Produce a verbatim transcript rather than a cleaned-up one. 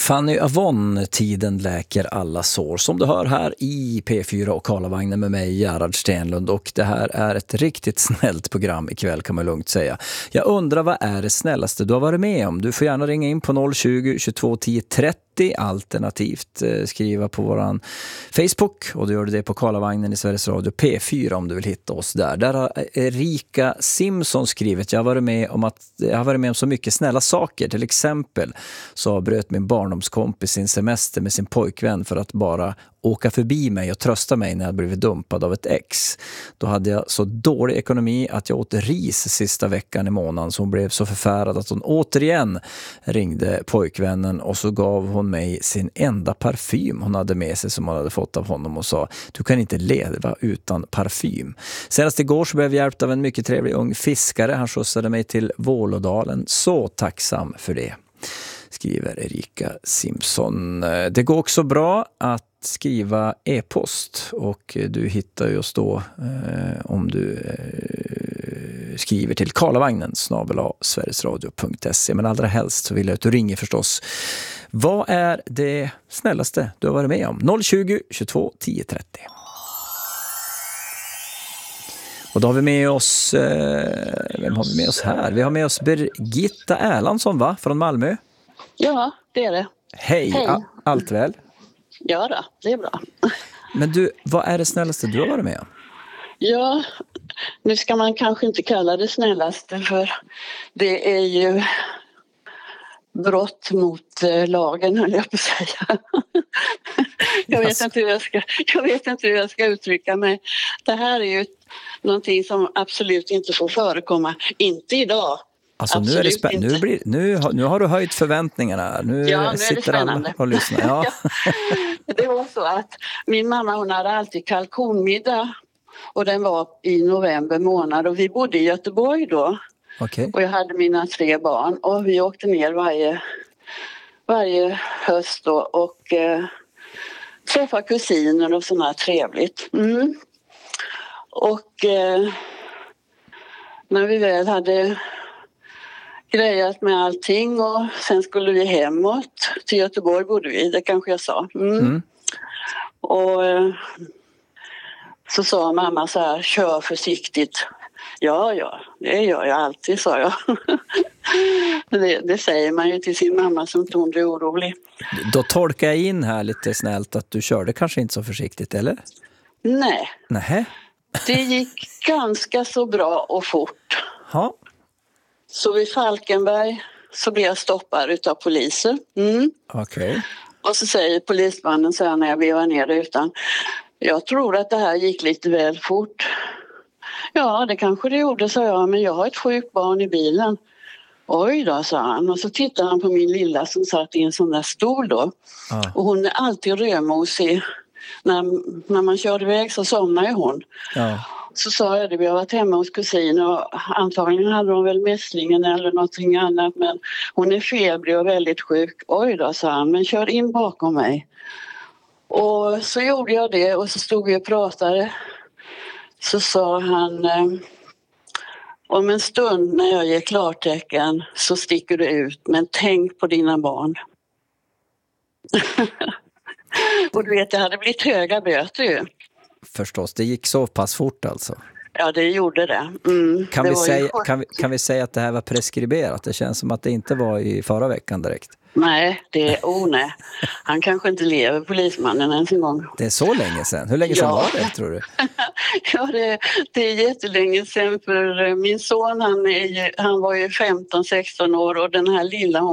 Fanny Avon, tiden läker alla sår. Som du hör här i P fyra och Karlavagnen med mig, Gerhard Stenlund. Och det här är ett riktigt snällt program ikväll, kan man lugnt säga. Jag undrar, vad är det snällaste du har varit med om? Du får gärna ringa in på noll tjugo, tjugotvå, tio, trettio. Alternativt eh, skriva på våran Facebook, och du gör det på Karlavagnen i Sveriges Radio P fyra om du vill hitta oss där. Där har Erika Simpson skrivit: jag har varit med om att jag har varit med om så mycket snälla saker. Till exempel så bröt min barndomskompis sin semester med sin pojkvän för att bara åka förbi mig och trösta mig när jag blivit dumpad av ett ex. Då hade jag så dålig ekonomi att jag åt ris sista veckan i månaden, så hon blev så förfärad att hon återigen ringde pojkvännen, och så gav hon mig sin enda parfym hon hade med sig som hon hade fått av honom och sa: du kan inte leva utan parfym. Senast igår så blev jag hjälpt av en mycket trevlig ung fiskare. Han skjutsade mig till Vålådalen. Så tacksam för det, skriver Erika Simpson. Det går också bra att skriva e-post, och du hittar just då eh, om du eh, skriver till karlavagnen snabel-a sverigesradio punkt se. Men allra helst så vill jag att du ringer förstås. Vad är det snällaste du har varit med om? noll tjugo, tjugotvå, tio, trettio. Och då har vi med oss eh, vem har vi med oss här? Vi har med oss Birgitta Erlandsson, va? Från Malmö. Ja, det är det. Hej, Hej. A- allt väl? Ja då, det är bra. Men du, vad är det snällaste du har varit med om? Ja, nu ska man kanske inte kalla det snällaste, för det är ju brott mot eh, lagen, höll jag på att säga. jag, vet inte hur jag, ska, jag vet inte hur jag ska uttrycka mig. Det här är ju någonting som absolut inte får förekomma. Inte idag. Alltså nu, är det spä- nu, blir, nu, har, nu har du höjt förväntningarna. Nu, ja, nu sitter alla och lyssnar. Ja. Det var så att min mamma, hon hade alltid kalkonmiddag, och den var i november månad, och vi bodde i Göteborg då. Okay. Och jag hade mina tre barn, och vi åkte ner varje, varje höst då, och eh, träffade kusiner och sånt här trevligt. Mm. Och eh, när vi väl hade grejat med allting, och sen skulle vi hemåt till Göteborg bodde vi, det kanske jag sa. Mm. Mm. Och eh, så sa mamma så här: kör försiktigt. Ja, ja, det gör jag alltid, sa jag. det, det säger man ju till sin mamma som inte hon blir orolig. Då tolkar jag in här lite snällt att du körde kanske inte så försiktigt, eller? Nej. Nähä. Det gick ganska så bra och fort. Ja. Så vid Falkenberg så blev jag stoppad utav poliser. Mm. Okej. Okay. Och så säger polismannen så här när jag vevar ner utan: jag tror att det här gick lite väl fort. Ja, det kanske det gjorde, sa jag, men jag har ett sjukt barn i bilen. Oj då, sa han. Och så tittade han på min lilla som satt i en sån där stol då. Ah. Och hon är alltid rödmosig. När, när man kör iväg så somnar ju hon. Ah. Så sa jag det, vi har varit hemma hos kusin, och antagligen hade hon väl mässlingen eller någonting annat, men hon är febrig och väldigt sjuk. Oj då, sa han, men kör in bakom mig. Och så gjorde jag det, och så stod vi och pratade. Så sa han: om en stund när jag ger klartecken så sticker du ut, men tänk på dina barn. Och du vet, det hade blivit höga böter ju. Förstås, det gick så pass fort alltså. Ja, det gjorde det. Mm, kan, det vi var säga, kan, vi, kan vi säga att det här var preskriberat? Det känns som att det inte var i förra veckan direkt. Nej, det är oh nej. Han kanske inte lever, polismannen, ens en gång. Det är så länge sedan. Hur länge sedan ja. var det, tror du? ja, det, det är jättelänge sedan, för min son han, är, han var ju femton sexton år, och den här lilla